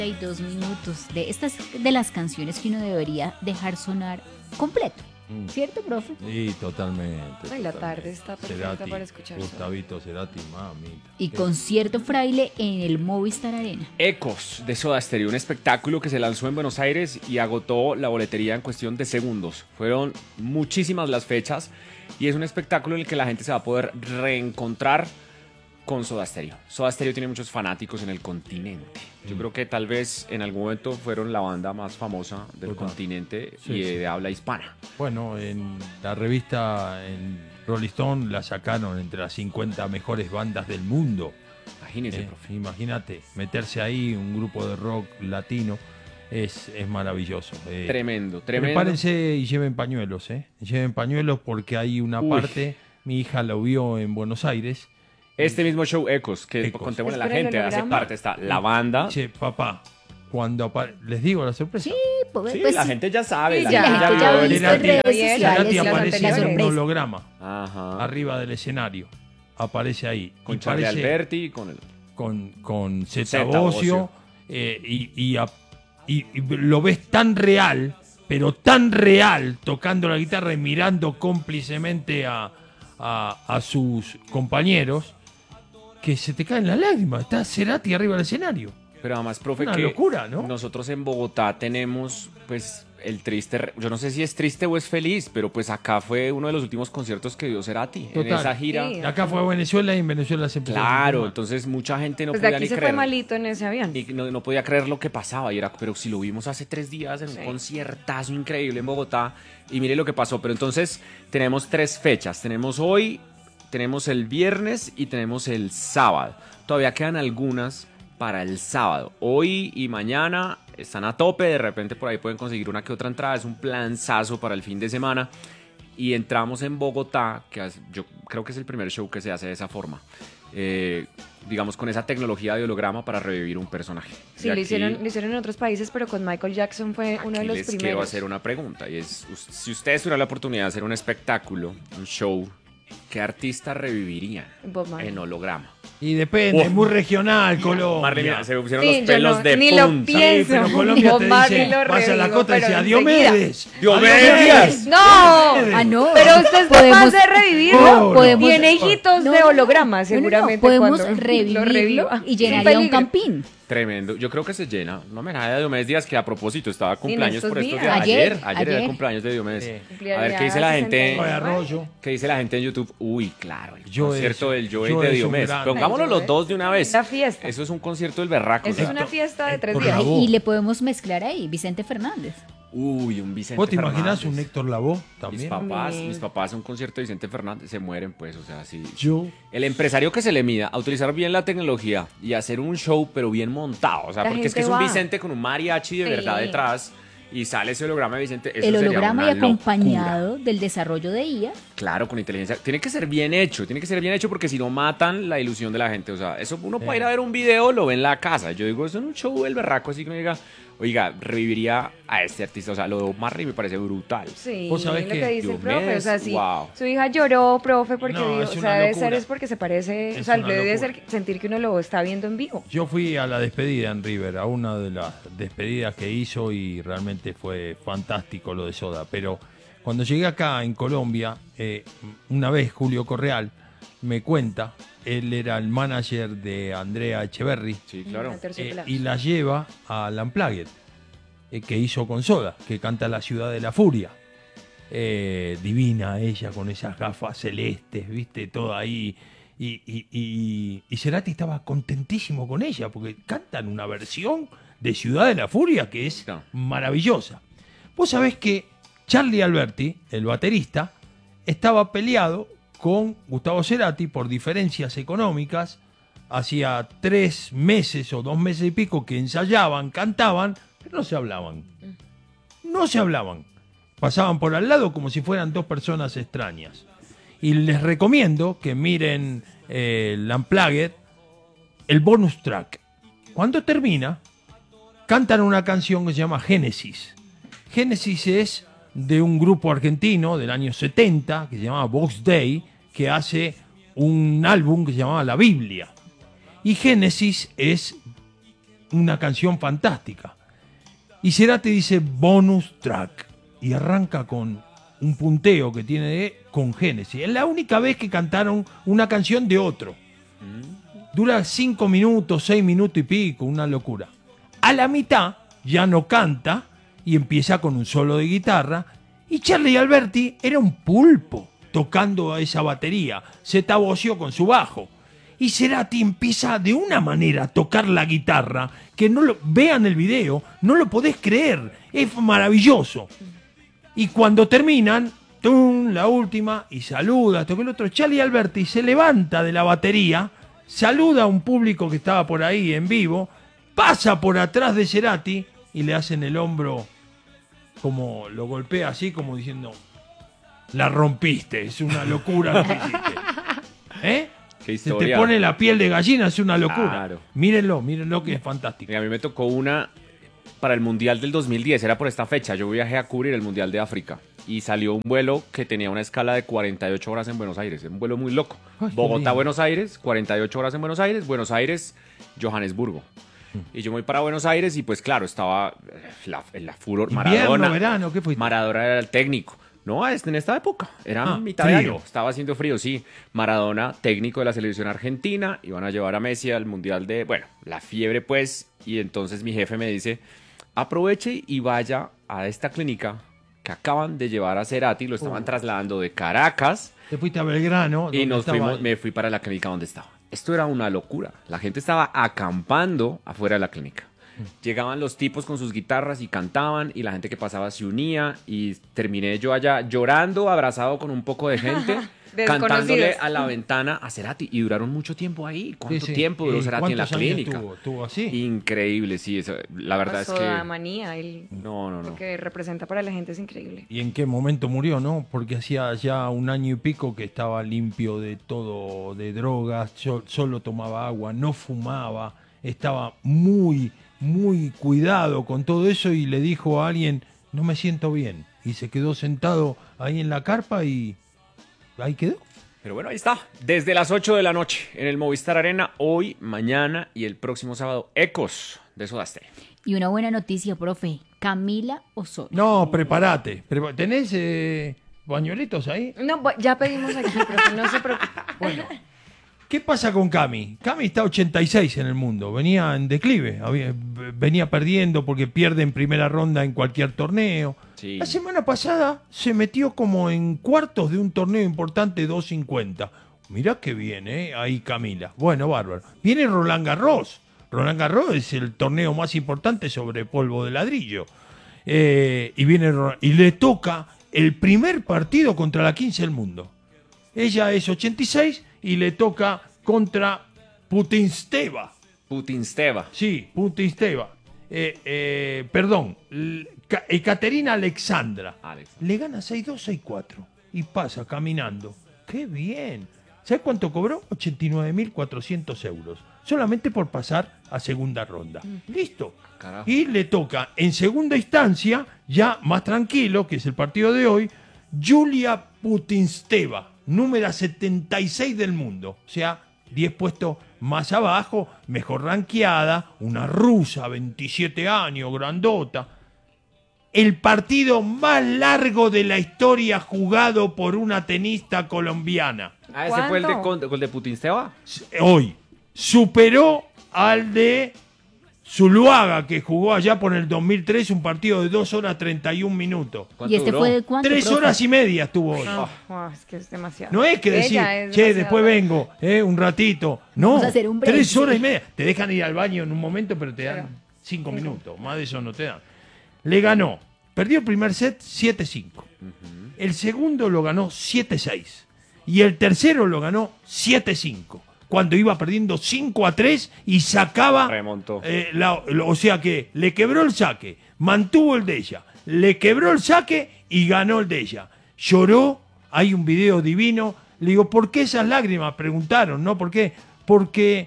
2 minutos de estas de las canciones que uno debería dejar sonar completo. ¿Cierto, profe? Sí, totalmente. Ay, la tarde está perfecta Cerati, para escuchar. Gustavito Cerati, mamita. Y concierto fraile en el Movistar Arena. Ecos de Soda Stereo, un espectáculo que se lanzó en Buenos Aires y agotó la boletería en cuestión de segundos. Fueron muchísimas las fechas y es un espectáculo en el que la gente se va a poder reencontrar con Soda Stereo. Soda Stereo tiene muchos fanáticos en el continente. Yo creo que tal vez en algún momento fueron la banda más famosa del continente y de habla hispana. Bueno, en la revista, en Rolling Stone, la sacaron entre las 50 mejores bandas del mundo. Imagínese, profe. Imagínate, meterse ahí, un grupo de rock latino, es maravilloso. Tremendo. Prepárense y lleven pañuelos, Lleven pañuelos porque hay una parte, mi hija lo vio en Buenos Aires. Este mismo show, Ecos, que contémosle a la gente, hace parte, está la banda. Che, papá, cuando ¿les digo la sorpresa? Sí, pues, La gente ya sabe. Sí, la gente ya ha visto en redes Cerati sociales aparece la en un sorpresa. holograma arriba del escenario. Aparece ahí. Con Charlie Alberti, con Zeta Bosio, y lo ves tan real, pero tan real, tocando la guitarra y mirando cómplicemente a sus compañeros, que se te caen las lágrimas. Está Cerati arriba del escenario. Pero además, profe, una que locura, ¿no? Nosotros en Bogotá tenemos, pues, el triste... Yo no sé si es triste o es feliz, pero pues acá fue uno de los últimos conciertos que dio Cerati. Total. En esa gira. Sí. Acá fue a Venezuela y en Venezuela se empezó Claro, a entonces mucha gente no Pues de podía aquí ni se creer. fue malito en ese avión. Y no podía creer lo que pasaba. Y era, pero si lo vimos hace 3 días en un conciertazo increíble en Bogotá. Y mire lo que pasó. Pero entonces tenemos 3 fechas. Tenemos hoy, tenemos el viernes y tenemos el sábado. Todavía quedan algunas para el sábado. Hoy y mañana están a tope. De repente por ahí pueden conseguir una que otra entrada. Es un planzazo para el fin de semana. Y entramos en Bogotá, que yo creo que es el primer show que se hace de esa forma. Digamos, con esa tecnología de holograma para revivir un personaje. Sí, lo hicieron en otros países, pero con Michael Jackson fue uno de los les primeros. quiero hacer una pregunta, y es, si ustedes tuvieran la oportunidad de hacer un espectáculo, un show, ¿qué artista revivirían Bob Marley. en holograma? Y depende, es muy regional, Colombia. Marley, mira, se pusieron Sí, los pelos yo de ni punta. lo pienso. Sí, pero Colombia Bob te Marley dice, lo vas a la revivo, costa y pero dice, enseguida. Diomedes. ¡Diomedes! ¡No! Ah, no. Pero usted es capaz Podemos- de revivirlo. No, podemos- Tiene hijitos No, de no, holograma, no, seguramente. podemos cuando lo revivirlo reviva. y Sin llenaría un peligro. campín. Tremendo. Yo creo que se llena. No me de Diomedes Díaz, que a propósito estaba cumpleaños estos por estos días. días. Ayer, Ayer era el ayer. cumpleaños de Diomedes. Sí. A ver, ¿qué dice la gente? Oye, Arroyo. ¿Qué dice la gente en YouTube? Uy, claro, el Joe concierto es- del Joey Joe de es un Diomedes. gran- Pongámoslo los dos de una vez. La fiesta. Eso es un concierto del berraco. Eso o es sea. una fiesta de 3 Por días. favor. Y le podemos mezclar ahí, Vicente Fernández. Uy, un Vicente ¿Vos te imaginás Fernández. un Héctor Lavoe Mis también? papás, un concierto de Vicente Fernández, se mueren, pues, o sea, sí. Yo. El empresario que se le mida a utilizar bien la tecnología y hacer un show, pero bien montado, o sea, La porque es que es gente un va. Vicente con un mariachi de Sí. verdad detrás y sale ese holograma de Vicente, eso El sería holograma una y acompañado locura. del desarrollo de IA. Claro, con inteligencia. Tiene que ser bien hecho porque si no matan la ilusión de la gente, o sea, eso uno puede ir a ver un video, lo ve en la casa. Yo digo, eso en un show del berraco, así que uno diga, oiga, reviviría a este artista, o sea, lo de Marley me parece brutal. Sí, ¿Vos lo sabés que qué? dice el profe, o sea, Diomedes, sí, wow. su hija lloró, profe, porque No, vio, es o una sea, debe locura. ser es porque se parece, Es o sea, una debe locura. ser sentir que uno lo está viendo en vivo. Yo fui a la despedida en River, a una de las despedidas que hizo y realmente fue fantástico lo de Soda. Pero cuando llegué acá en Colombia, una vez Julio Correal me cuenta, él era el manager de Andrea Echeverry, Sí, claro. y la lleva al Unplugged, que hizo con Soda, que canta La Ciudad de la Furia. Divina ella con esas gafas celestes, viste, toda ahí. Y Cerati estaba contentísimo con ella, porque cantan una versión de Ciudad de la Furia que es No. maravillosa. Vos sabés que Charlie Alberti, el baterista, estaba peleado con Gustavo Cerati por diferencias económicas. Hacía 3 meses o 2 meses y pico que ensayaban, cantaban, pero no se hablaban. No se hablaban. Pasaban por al lado como si fueran 2 personas extrañas. Y les recomiendo que miren el Unplugged, el bonus track. Cuando termina, cantan una canción que se llama Génesis. Génesis es de un grupo argentino del año 70, que se llama Box Day, que hace un álbum que se llamaba La Biblia. Y Génesis es una canción fantástica. Y Cerati dice bonus track y arranca con un punteo que tiene con Génesis. Es la única vez que cantaron una canción de otro. Dura 5 minutos, 6 minutos y pico, una locura. A la mitad ya no canta y empieza con un solo de guitarra. Y Charlie Alberti era un pulpo tocando esa batería. Se taboció con su bajo. Y Cerati empieza de una manera a tocar la guitarra que vean el video, no lo podés creer. Es maravilloso. Y cuando terminan, ¡tum!, la última, y saluda, toca el otro. Charlie Alberti se levanta de la batería, saluda a un público que estaba por ahí en vivo, pasa por atrás de Cerati y le hacen el hombro, como lo golpea así, como diciendo, la rompiste, es una locura lo que hiciste. ¿Eh? Qué Se historia. te pone la piel de gallina, es una locura. Claro. Mírenlo que es fantástico. Mira, a mí me tocó una para el Mundial del 2010, era por esta fecha. Yo viajé a cubrir el Mundial de África y salió un vuelo que tenía una escala de 48 horas en Buenos Aires. Un vuelo muy loco. Ay, qué Bogotá, lindo. Buenos Aires, 48 horas en Buenos Aires, Johannesburgo. Y yo me voy para Buenos Aires y pues claro, estaba la furor. Invierno, Maradona. verano, ¿qué fuiste? Maradona era el técnico. No, en esta época. Era mitad de frío. año. Estaba haciendo frío, sí. Maradona, técnico de la selección argentina. Iban a llevar a Messi al Mundial de... Bueno, la fiebre pues. Y entonces mi jefe me dice, aproveche y vaya a esta clínica que acaban de llevar a Cerati. Lo estaban trasladando de Caracas. Te fuiste a Belgrano. Y donde me fui para la clínica donde estaba. Esto era una locura. La gente estaba acampando afuera de la clínica. Llegaban los tipos con sus guitarras y cantaban y la gente que pasaba se unía y terminé yo allá llorando, abrazado con un poco de gente, cantándole a la ventana a Cerati y duraron mucho tiempo ahí. ¿Cuánto tiempo duró Cerati en la clínica? Estuvo así. Increíble, sí, eso, la verdad es que... manía, No. lo que representa para la gente es increíble. ¿Y en qué momento murió, no? Porque hacía ya 1 año y pico que estaba limpio de todo, de drogas, solo tomaba agua, no fumaba, estaba muy cuidado con todo eso y le dijo a alguien, no me siento bien. Y se quedó sentado ahí en la carpa y ahí quedó. Pero bueno, ahí está. Desde las 8 de la noche en el Movistar Arena, hoy, mañana y el próximo sábado, Ecos de Soda Stereo. Y una buena noticia, profe. Camila Osorio. No, prepárate. ¿Tenés pañuelitos ahí? No, ya pedimos aquí, pero no se preocupe. Bueno, ¿qué pasa con Cami? Cami está 86 en el mundo, venía en declive, venía perdiendo porque pierde en primera ronda en cualquier torneo. Sí. La semana pasada se metió como en cuartos de un torneo importante 250. Mirá qué bien, ahí Camila. Bueno, bárbaro. Viene Roland Garros. Roland Garros es el torneo más importante sobre polvo de ladrillo. Y le toca el primer partido contra la 15 del mundo. Ella es 86 y le toca contra Putinsteva. Putinsteva. Sí, Putinsteva. Perdón, Ekaterina Alexandra. Le gana 6-2, 6-4 y pasa caminando. ¡Qué bien! ¿Sabes cuánto cobró? 89.400 euros. Solamente por pasar a segunda ronda. Listo. Carajo. Y le toca en segunda instancia, ya más tranquilo, que es el partido de hoy, Julia Putinsteva, número 76 del mundo. O sea, 10 puestos más abajo, mejor ranqueada, una rusa, 27 años, grandota. El partido más largo de la historia jugado por una tenista colombiana. Ah, ese fue ¿Cuánto? el de Putinsteva. Hoy superó al de Zuluaga, que jugó allá por el 2003 un partido de 2 horas 31 minutos. ¿Y este fue de cuánto? 3 profe? horas y media estuvo hoy. Es que es demasiado. No es que decir, Ella es che, demasiado después buena. vengo, un ratito. No, Vamos a hacer un break, 3 horas sí. y media. Te dejan ir al baño en un momento, pero te dan 5 minutos. Más de eso no te dan. Le ganó. Perdió el primer set 7-5. El segundo lo ganó 7-6. Y el tercero lo ganó 7-5. Cuando iba perdiendo 5-3 y sacaba... Remontó. O sea que le quebró el saque, mantuvo el de ella, le quebró el saque y ganó el de ella. Lloró, hay un video divino. Le digo, ¿por qué esas lágrimas? Preguntaron, ¿no? ¿Por qué? Porque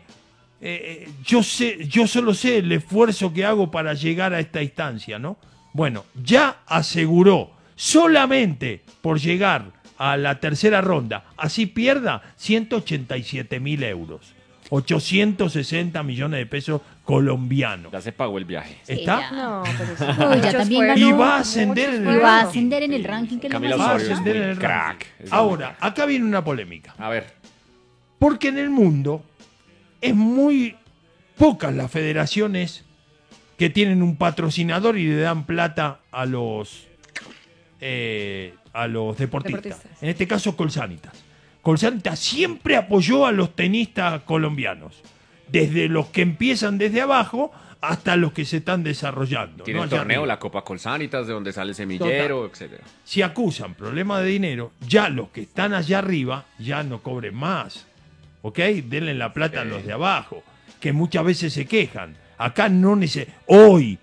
yo solo sé el esfuerzo que hago para llegar a esta instancia, ¿no? Bueno, ya aseguró, solamente por llegar a la tercera ronda, así pierda 187.000 euros. 860 millones de pesos colombianos. Ya se pagó el viaje. Sí, ¿Está? ya. No, pero sí. Uy, ya Muchos también fueron, ganó. Y va a ascender muchos en Y el va a fueron. ascender en el ranking que lo Camila más Va a Osorio es ascender muy en el crack. ranking. Es muy Ahora, crack. acá viene una polémica. A ver. Porque en el mundo es muy pocas las federaciones que tienen un patrocinador y le dan plata a los deportistas. Deportistas. En este caso, Colsanitas. Colsanitas siempre apoyó a los tenistas colombianos, desde los que empiezan desde abajo hasta los que se están desarrollando. Tiene ¿no? el Allá torneo, arriba. la Copa Colsanitas, de donde sale el semillero, etcétera. Si acusan problemas de dinero, ya los que están allá arriba ya no cobren más. ¿Ok? Denle la plata a los de abajo, que muchas veces se quejan. Acá no hoy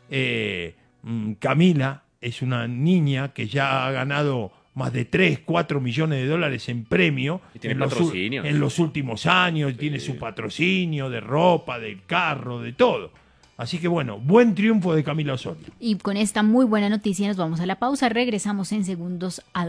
Camila es una niña que ya ha ganado más de 3, 4 millones de dólares en premio Y tiene en los patrocinios. en los últimos años. Sí. Tiene su patrocinio de ropa, del carro, de todo. Así que bueno, buen triunfo de Camila Osorio. Y con esta muy buena noticia nos vamos a la pausa. Regresamos en segundos a